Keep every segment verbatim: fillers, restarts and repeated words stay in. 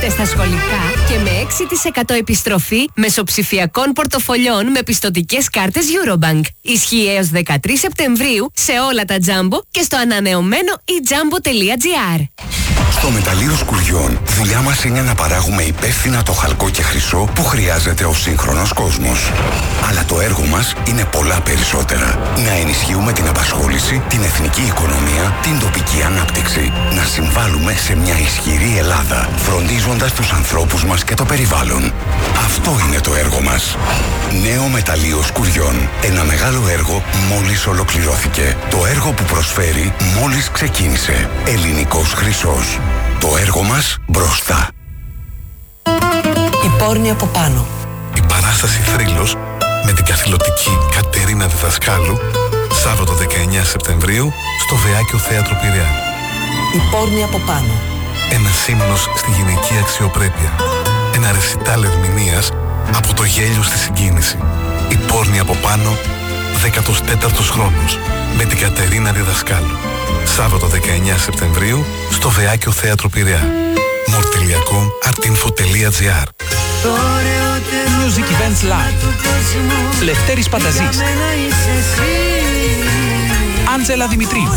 Δώστε στα σχολικά και με έξι τοις εκατό επιστροφή μεσοψηφιακών πορτοφολιών με πιστωτικές κάρτες Eurobank. Ισχύει έως δεκατρείς Σεπτεμβρίου σε όλα τα Jumbo και στο ανανεωμένο e jumbo τελεία gr. Στο μεταλλείο Σκουριών, δουλειά μας είναι να παράγουμε υπεύθυνα το χαλκό και χρυσό που χρειάζεται ο σύγχρονος κόσμος. Αλλά το έργο μας είναι πολλά περισσότερα. Να ενισχύουμε την απασχόληση, την εθνική οικονομία, την τοπική ανάπτυξη. Να συμβάλλουμε σε μια ισχυρή Ελλάδα, φροντίζοντας τους ανθρώπους μας και το περιβάλλον. Αυτό είναι το έργο μας. Νέο μεταλλείο Σκουριών. Ένα μεγάλο έργο μόλις ολοκληρώθηκε. Το έργο που προσφέρει μόλις ξεκίνησε. Ελληνικός χρυσός. Το έργο μας μπροστά. Η πόρνη από πάνω. Η παράσταση Θρύλος με την καθηλωτική Κατερίνα Διδασκάλου, Σάββατο δεκαεννέα Σεπτεμβρίου στο Βεάκιο Θέατρο Πειραιά. Η πόρνη από πάνω. Ένας ύμνος στη γυναική αξιοπρέπεια. Ένα ρεσιτάλ ερμηνείας από το γέλιο στη συγκίνηση. Η πόρνη από πάνω, δέκατος τέταρτος χρόνος, με την Κατερίνα Διδασκάλου. Σάββατο δεκαεννέα Σεπτεμβρίου στο Βεάκιο Θέατρο Πειραιά. more τελεία com artinfo τελεία gr. Music Events Live. Λευτέρης Πανταζής, Άντζελα Δημητρίου.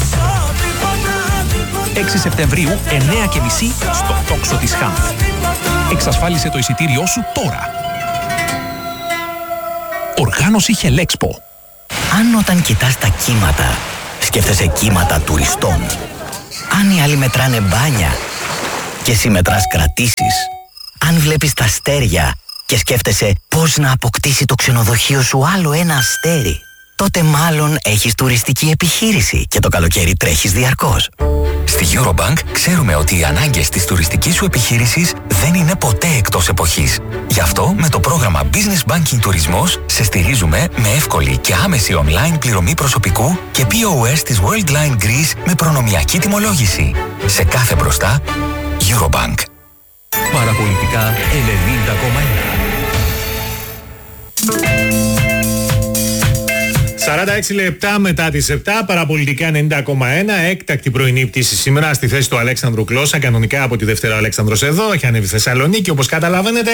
έξι Σεπτεμβρίου, εννέα και μισή στο τόξο της Χάμ. Εξασφάλισε το εισιτήριό σου τώρα. Οργάνωση Χελέξπο. Αν όταν κοιτάς τα κύματα, σκέφτεσαι κύματα τουριστών. Αν οι άλλοι μετράνε μπάνια και εσύ μετράς κρατήσεις. Αν βλέπεις τα αστέρια και σκέφτεσαι πώς να αποκτήσει το ξενοδοχείο σου άλλο ένα αστέρι, τότε μάλλον έχεις τουριστική επιχείρηση και το καλοκαίρι τρέχεις διαρκώς. Στη Eurobank ξέρουμε ότι οι ανάγκες της τουριστικής σου επιχείρησης δεν είναι ποτέ εκτός εποχής. Γι' αυτό με το πρόγραμμα Business Banking Τουρισμός σε στηρίζουμε με εύκολη και άμεση online πληρωμή προσωπικού και πι ο ες της Worldline Greece με προνομιακή τιμολόγηση. Σε κάθε μπροστά, Eurobank. Παραπολιτικά ενενήντα κόμμα ένα. σαράντα έξι λεπτά μετά τις επτά, παραπολιτικά ενενήντα κόμμα ένα, έκτακτη πρωινή πτήση σήμερα στη θέση του Αλέξανδρου Κλώσσα. Κανονικά από τη Δευτέρα ο Αλέξανδρος εδώ, έχει ανέβει Θεσσαλονίκη όπως καταλαβαίνετε.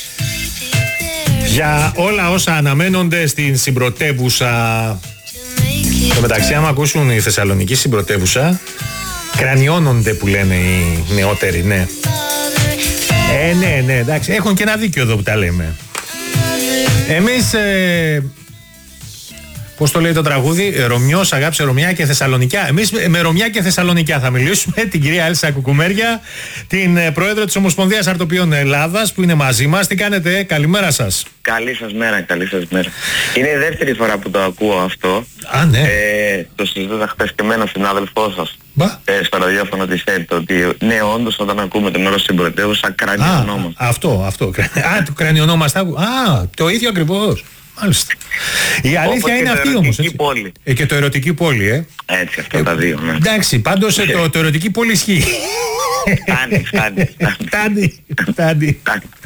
Για όλα όσα αναμένονται στην συμπρωτεύουσα. Στο μεταξύ, άμα ακούσουν η Θεσσαλονική συμπρωτεύουσα, κρανιώνονται που λένε οι νεότεροι, ναι. Ε, ναι, ναι, εντάξει, έχουν και ένα δίκιο εδώ που τα λέμε. Εμείς... Ε, Πώς το λέει το τραγούδι, Ρωμιός αγάπησε Ρωμιά και Θεσσαλονικιά. Εμείς με Ρωμιά και Θεσσαλονικιά θα μιλήσουμε. Την κυρία Έλσα Κουκουμέρια, την πρόεδρο της Ομοσπονδίας Αρτοποιών Ελλάδας, που είναι μαζί μας. Τι κάνετε, καλημέρα σας. Καλή σας μέρα, καλή σας μέρα. Είναι η δεύτερη φορά που το ακούω αυτό. Α, ναι. Ε, το συζητούσα χθες και με έναν συνάδελφό σας. Ε, στο ραδιόφωνο της ΕΡΤ, ότι ναι, όντως όταν ακούμε τον όρο συμπρωτεύουσα, κρανιονόμαστε. Αυτό, αυτό. Α, το κρανιονόμαστε. Α, το ίδιο ακριβώς. Μάλιστα. Η αλήθεια είναι αυτή όμως. Πόλη. Ε, και το ερωτική πόλη, ε. Έτσι, αυτά ε, τα δύο. Ναι. Εντάξει, πάντως το, το ερωτική πόλη ισχύει. Φτάνει, φτάνει. Φτάνει, φτάνει.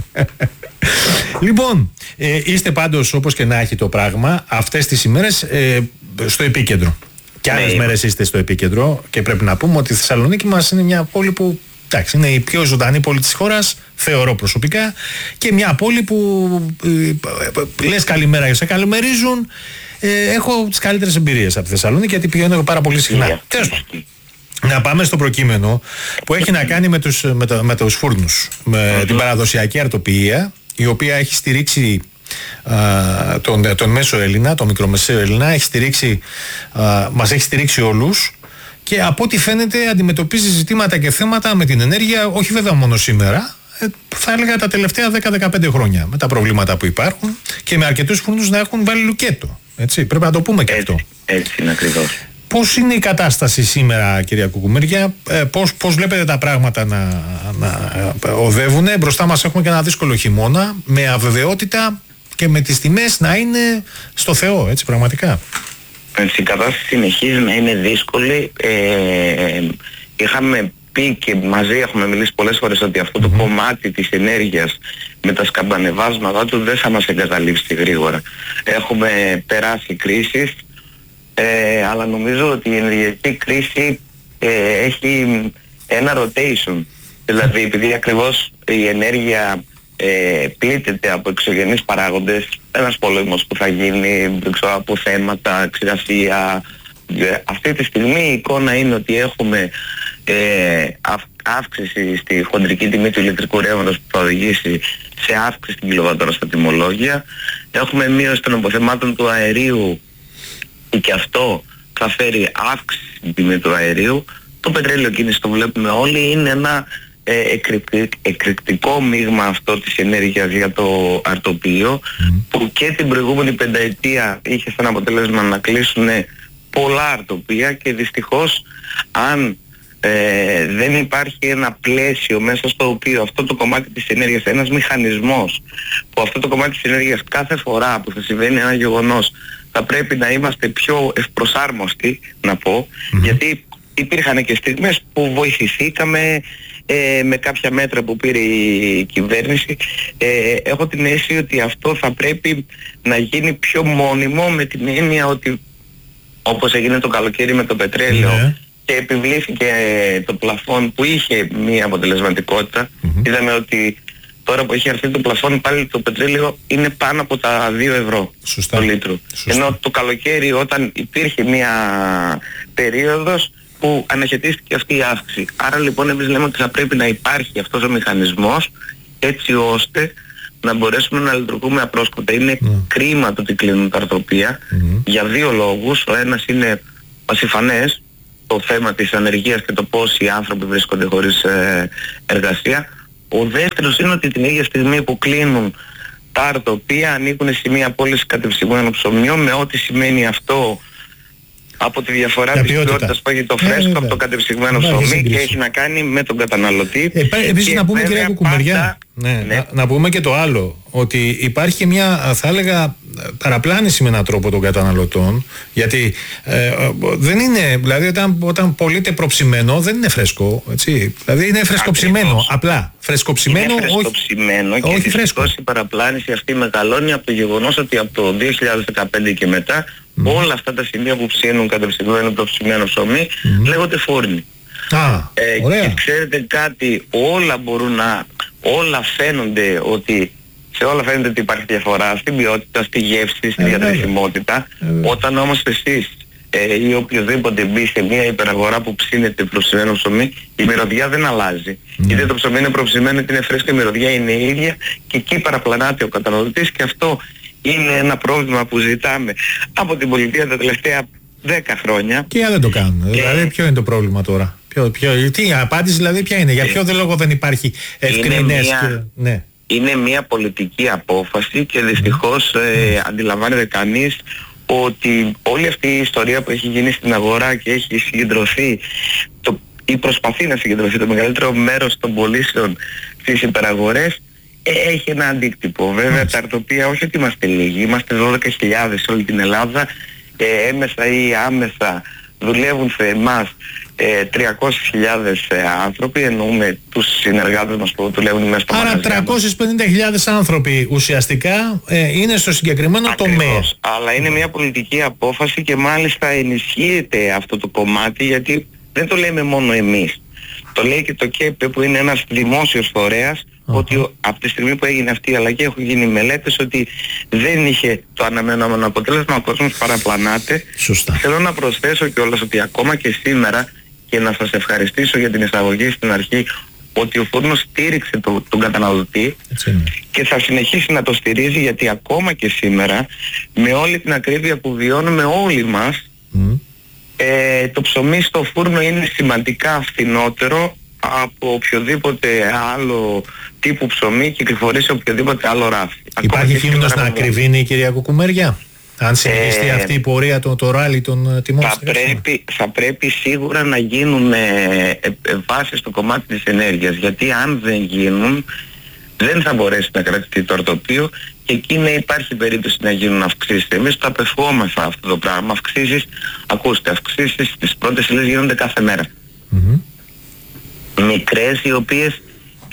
Λοιπόν, ε, είστε πάντως, όπως και να έχει το πράγμα, αυτές τις ημέρες ε, στο επίκεντρο. Και άλλες ναι, μέρες είστε στο επίκεντρο και πρέπει να πούμε ότι η Θεσσαλονίκη μας είναι μια πόλη που, εντάξει, είναι η πιο ζωντανή πόλη της χώρας, θεωρώ προσωπικά, και μια πόλη που ε, λες καλημέρα και σε καλημερίζουν. Ε, έχω τις καλύτερες εμπειρίες από τη Θεσσαλονίκη, γιατί πηγαίνω πάρα πολύ συχνά. Τέλος πάντων. Να πάμε στο προκείμενο που έχει να κάνει με τους, με το, με τους φούρνους, με mm-hmm. την παραδοσιακή αρτοποιία, η οποία έχει στηρίξει α, τον, τον μέσο Έλληνα, τον μικρομεσαίο Έλληνα, έχει στηρίξει, α, μας έχει στηρίξει όλους. Και από ό,τι φαίνεται αντιμετωπίζει ζητήματα και θέματα με την ενέργεια, όχι βέβαια μόνο σήμερα, θα έλεγα τα τελευταία δέκα με δεκαπέντε χρόνια, με τα προβλήματα που υπάρχουν και με αρκετούς φούρνους να έχουν βάλει λουκέτο. Έτσι, πρέπει να το πούμε και έτσι, αυτό. Έτσι είναι ακριβώς. Πώς είναι η κατάσταση σήμερα, κυρία Κουκουμέρια, πώς, πώς βλέπετε τα πράγματα να, να οδεύουν? Μπροστά μας έχουμε και ένα δύσκολο χειμώνα, με αβεβαιότητα και με τις τιμές να είναι στο Θεό, έτσι πραγματικά. Η κατάσταση συνεχίζει να είναι δύσκολη. Ε, είχαμε πει και μαζί έχουμε μιλήσει πολλές φορές ότι αυτό mm-hmm. το κομμάτι της ενέργειας με τα σκαμπανεβάσματα του δεν θα μας εγκαταλείψει γρήγορα. Έχουμε περάσει κρίσεις, ε, αλλά νομίζω ότι η ενεργειακή κρίση ε, έχει ένα rotation. Δηλαδή επειδή ακριβώς η ενέργεια ε, πλήττεται από εξωγενείς παράγοντες, ένας πόλεμος που θα γίνει, δεν ξέρω, από θέματα, ξηρασία. Ε, αυτή τη στιγμή η εικόνα είναι ότι έχουμε ε, αυ, αύξηση στη χοντρική τιμή του ηλεκτρικού ρεύματος που θα οδηγήσει σε αύξηση στην κιλοβατόρα στα τιμολόγια. Έχουμε μείωση των αποθεμάτων του αερίου και αυτό θα φέρει αύξηση στην τιμή του αερίου. Το πετρέλαιο κίνηση, το βλέπουμε όλοι, είναι ένα ε, εκρηκτικό, εκρηκτικό μείγμα αυτό της ενέργειας για το αρτοπείο, mm. που και την προηγούμενη πενταετία είχε σαν αποτέλεσμα να κλείσουν πολλά αρτοπεία και δυστυχώς αν ε, δεν υπάρχει ένα πλαίσιο μέσα στο οποίο αυτό το κομμάτι της ενέργειας, ένας μηχανισμός που αυτό το κομμάτι της ενέργειας κάθε φορά που θα συμβαίνει ένα γεγονός θα πρέπει να είμαστε πιο ευπροσάρμοστοι, να πω, mm-hmm. γιατί υπήρχαν και στιγμές που βοηθηθήκαμε ε, με κάποια μέτρα που πήρε η κυβέρνηση. Ε, έχω την αίσθηση ότι αυτό θα πρέπει να γίνει πιο μόνιμο, με την έννοια ότι όπως έγινε το καλοκαίρι με το πετρέλαιο yeah. και επιβλήθηκε το πλαφόν που είχε μία αποτελεσματικότητα, mm-hmm. είδαμε ότι τώρα που έχει έρθει το πλαφόν πάλι το πετρέλαιο είναι πάνω από τα δύο ευρώ Σωστά. το λίτρο. Σωστά. Ενώ το καλοκαίρι όταν υπήρχε μία περίοδος που αναχαιτίστηκε αυτή η αύξηση. Άρα λοιπόν εμείς λέμε ότι θα πρέπει να υπάρχει αυτός ο μηχανισμός έτσι ώστε να μπορέσουμε να λειτουργούμε απρόσκοπτα. Είναι mm. κρίμα το ότι κλείνουν τα αρτοπεία mm. για δύο λόγους. Ο ένας είναι πασιφανές, το θέμα της ανεργίας και το πώς οι άνθρωποι βρίσκονται χωρίς ε, εργασία. Ο δεύτερος είναι ότι την ίδια στιγμή που κλείνουν τα αρτοπεία ανοίγουν σε μια πώληση κατεψυγμένων ψωμιών, με ό,τι σημαίνει αυτό από τη διαφορά της ποιότητας που έχει το φρέσκο ε, από το κατεψυγμένο ψωμί και έχει να κάνει με τον καταναλωτή. Ε, επίσης να πούμε, κυρία Κουκουμεριά, ναι, ναι. Να, να πούμε και το άλλο, ότι υπάρχει μια, θα έλεγα, παραπλάνηση με έναν τρόπο των καταναλωτών, γιατί ε, δεν είναι, δηλαδή όταν, όταν πωλείται προψημένο δεν είναι φρέσκο, έτσι, δηλαδή είναι φρεσκοψημένο, απλά φρεσκοψημένο, είναι φρεσκοψημένο όχι, και όχι φρέσκο. Η παραπλάνηση αυτή μεγαλώνει από το γεγονός ότι από το δύο χιλιάδες δεκαπέντε και μετά mm. όλα αυτά τα σημεία που ψήνουν κατεψυγμένο προψημένο ψωμί mm. λέγονται φούρνοι. Α, ε, ωραία. Και ξέρετε κάτι, όλα μπορούν να, όλα φαίνονται ότι, σε όλα φαίνεται ότι υπάρχει διαφορά στην ποιότητα, στη γεύση, στη ε, διατροφιμότητα. Ε, Όταν όμως εσείς ε, ή οποιοδήποτε μπει σε μια υπεραγορά που ψήνεται προψημένο ψωμί, η μυρωδιά δεν αλλάζει. Mm. Είτε το ψωμί είναι προψημένο είτε είναι φρέσκο, η μυρωδιά είναι η ίδια και εκεί παραπλανάται ο καταναλωτής, και αυτό είναι ένα πρόβλημα που ζητάμε από την πολιτεία τα τελευταία δέκα χρόνια. Και δεν το κάνουν. Και... δηλαδή ποιο είναι το πρόβλημα τώρα? Ποιο, ποιο, τι, η απάντηση δηλαδή ποια είναι? Για ποιο δε λόγο δεν υπάρχει ευκρινές? Είναι, και... ναι. είναι μια πολιτική απόφαση και δυστυχώς ε, αντιλαμβάνεται κανείς ότι όλη αυτή η ιστορία που έχει γίνει στην αγορά και έχει συγκεντρωθεί το, ή προσπαθεί να συγκεντρωθεί το μεγαλύτερο μέρος των πωλήσεων στις υπεραγορές, ε, έχει ένα αντίκτυπο. Βέβαια τα αρτοπεία όχι ότι είμαστε λίγοι, είμαστε δώδεκα χιλιάδες σε όλη την Ελλάδα, ε, έμεσα ή άμεσα δουλεύουν σε εμάς ε, τριακόσιες χιλιάδες ε, άνθρωποι, εννοούμε τους συνεργάτες μας που δουλεύουν μέσα στο μαγαζί. Άρα τριακόσιες πενήντα χιλιάδες άνθρωποι ουσιαστικά ε, είναι στο συγκεκριμένο Ακριβώς, τομέα. Αλλά είναι μια πολιτική απόφαση και μάλιστα ενισχύεται αυτό το κομμάτι, γιατί δεν το λέμε μόνο εμείς. Το λέει και το ΚΕΠΕ που είναι ένας δημόσιος φορέας, uh-huh. ότι από τη στιγμή που έγινε αυτή η αλλαγή έχουν γίνει μελέτες ότι δεν είχε το αναμενόμενο αποτέλεσμα, ο κόσμος παραπλανάται. Σωστά. Θέλω να προσθέσω κιόλας ότι ακόμα και σήμερα, και να σας ευχαριστήσω για την εισαγωγή στην αρχή, ότι ο φούρνος στήριξε το, τον καταναλωτή και θα συνεχίσει να το στηρίζει, γιατί ακόμα και σήμερα με όλη την ακρίβεια που βιώνουμε όλοι μας, mm. ε, το ψωμί στο φούρνο είναι σημαντικά φθηνότερο από οποιοδήποτε άλλο τύπου ψωμί κυκλοφορεί σε οποιοδήποτε άλλο ράφι. Υπάρχει κίνδυνος να ακριβίνει η κυρία Κουκουμεριά, αν συνεχιστεί ε, αυτή η πορεία, το, το ράλι των τιμών? Θα πρέπει, θα πρέπει σίγουρα να γίνουν ε, ε, βάσεις στο κομμάτι της ενέργειας, γιατί αν δεν γίνουν δεν θα μπορέσει να κρατηθεί το αρτοπείο και εκεί ναι, υπάρχει περίπτωση να γίνουν αυξήσεις. Εμείς το απευχόμεθα αυτό το πράγμα. Αυξήσεις, ακούστε, αυξήσεις στις πρώτες ύλες γίνονται κάθε μέρα. Mm-hmm. Μικρές, οι οποίες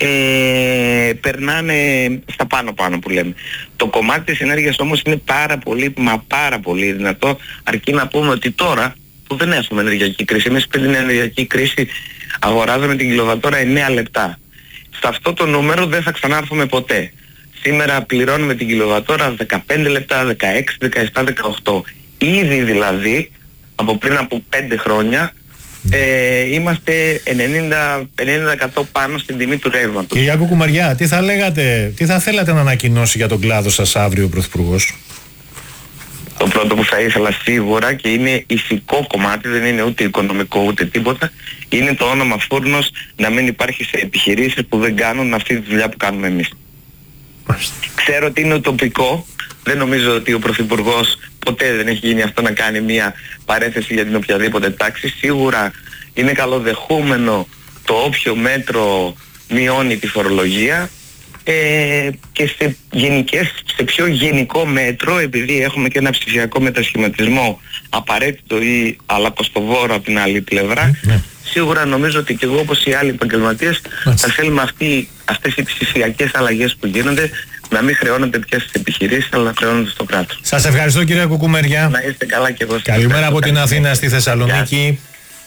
Ε, περνάνε στα πάνω πάνω που λέμε. Το κομμάτι της ενέργειας όμως είναι πάρα πολύ, μα πάρα πολύ δυνατό, αρκεί να πούμε ότι τώρα που δεν έχουμε ενεργειακή κρίση, εμείς πριν την ενεργειακή κρίση αγοράζαμε την κιλοβατόρα εννέα λεπτά. Σε αυτό το νούμερο δεν θα ξανάρθουμε ποτέ. Σήμερα πληρώνουμε την κιλοβατόρα δεκαπέντε λεπτά, δεκαέξι, δεκαεπτά, δεκαοκτώ. Ήδη δηλαδή από πριν από πέντε χρόνια ε, είμαστε ενενήντα πενήντα τοις εκατό πάνω στην τιμή του ρεύματος. Κυρία Κουκουμαριά, τι θα λέγατε, τι θα θέλατε να ανακοινώσει για τον κλάδο σας αύριο ο Πρωθυπουργός? Το πρώτο που θα ήθελα σίγουρα, και είναι ηθικό κομμάτι, δεν είναι ούτε οικονομικό ούτε τίποτα, είναι το όνομα φούρνος να μην υπάρχει σε επιχειρήσεις που δεν κάνουν αυτή τη δουλειά που κάνουμε εμείς. Ξέρω ότι είναι ουτοπικό, δεν νομίζω ότι ο Πρωθυπουργός ποτέ δεν έχει γίνει αυτό να κάνει μια παρέθεση για την οποιαδήποτε τάξη. Σίγουρα είναι καλοδεχούμενο το όποιο μέτρο μειώνει τη φορολογία, ε, και σε, γενικές, σε πιο γενικό μέτρο, επειδή έχουμε και ένα ψηφιακό μετασχηματισμό απαραίτητο ή αλλά κοστοβόρο από την άλλη πλευρά, ναι. Σίγουρα νομίζω ότι και εγώ όπως οι άλλοι επαγγελματίες θα θέλουμε αυτοί, αυτές οι ψηφιακές αλλαγές που γίνονται να μην χρεώνονται πια στις επιχειρήσεις, αλλά να χρεώνονται στο κράτος. Σας ευχαριστώ κυρία Κουκουμεριά. Να είστε καλά και εγώ. Καλημέρα από την Αθήνα στη Θεσσαλονίκη.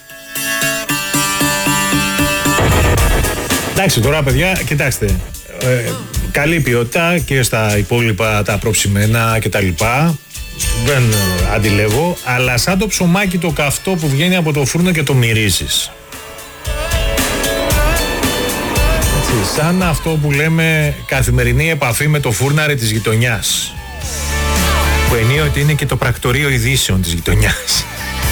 Εντάξει τώρα παιδιά, κοιτάξτε, ε, καλή ποιότητα και στα υπόλοιπα τα προψημένα και τα λοιπά. Δεν ε, αντιλέγω, αλλά σαν το ψωμάκι το καυτό που βγαίνει από το φούρνο και το μυρίζεις. Έτσι, σαν αυτό που λέμε καθημερινή επαφή με το φούρναρι της γειτονιάς, που ενίοτε είναι και το πρακτορείο ειδήσεων της γειτονιάς.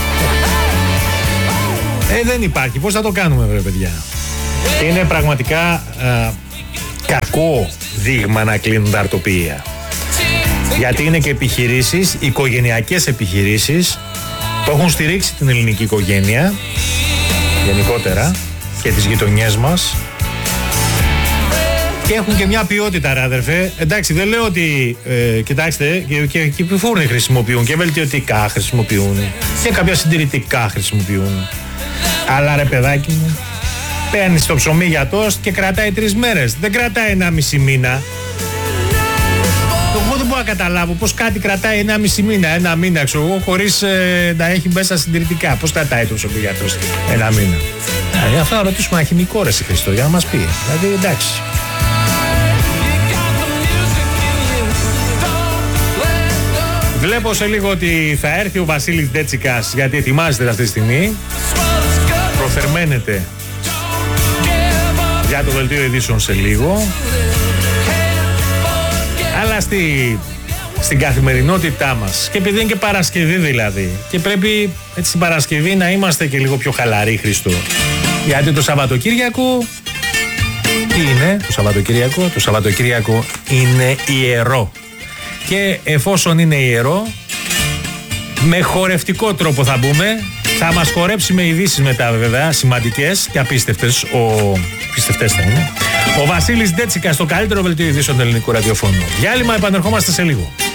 Ε, δεν υπάρχει. Πώς θα το κάνουμε βρε παιδιά? Είναι πραγματικά α, κακό δείγμα να κλείνουν τα αρτοποιεία. Γιατί είναι και επιχειρήσεις, οικογενειακές επιχειρήσεις που έχουν στηρίξει την ελληνική οικογένεια γενικότερα και τις γειτονιές μας και έχουν και μια ποιότητα ρε αδερφέ. Εντάξει, δεν λέω ότι ε, κοιτάξτε και, και, και φούρνοι χρησιμοποιούν και βελτιωτικά χρησιμοποιούν και κάποια συντηρητικά χρησιμοποιούν, αλλά ρε παιδάκι μου, παίρνεις το ψωμί για τόστ και κρατάει τρεις μέρες, δεν κρατάει ένα μισή μήνα. Εγώ δεν μπορώ να καταλάβω πώς κάτι κρατάει ένα μισή μήνα, ένα μήνα ξέρω εγώ, χωρίς ε, να έχει μέσα συντηρητικά. Πώς κρατάει το ψωμί για τόστ ένα μήνα? Ε, αυτό να ρωτήσουμε ένα χημικό ρε Χριστό για να μας πει. Δηλαδή εντάξει. Βλέπω σε λίγο ότι θα έρθει ο Βασίλης Ντέτσικας, γιατί ετοιμάζεται αυτή τη στιγμή. Προθερμαίνεται για το δελτίο ειδήσεων σε λίγο. Αλλά στη, στην καθημερινότητά μας, και επειδή είναι και Παρασκευή δηλαδή, και πρέπει έτσι στην Παρασκευή να είμαστε και λίγο πιο χαλαροί Χριστό, γιατί το Σαββατοκύριακο τι είναι το Σαββατοκύριακο? Το Σαββατοκύριακο είναι ιερό, και εφόσον είναι ιερό, με χορευτικό τρόπο θα μπούμε, θα μας χορέψει με ειδήσεις μετά βέβαια, σημαντικές και απίστευτες, ο... πιστευτές θα είναι, ο Βασίλης Ντέτσικας στο καλύτερο βελτίο ειδήσεων του ελληνικού ραδιοφώνου. Διάλειμμα, επανερχόμαστε σε λίγο.